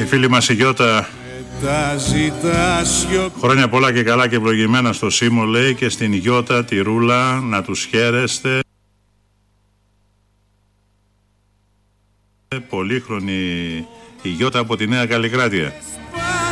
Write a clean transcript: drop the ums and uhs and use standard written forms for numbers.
Η φίλη μας η Γιώτα, χρόνια πολλά και καλά και ευλογημένα στο Σίμω, λέει, και στην Γιώτα τη Ρούλα, να τους χαίρεστε. Πολύχρονη η Γιώτα από τη Νέα Καλλικράτεια.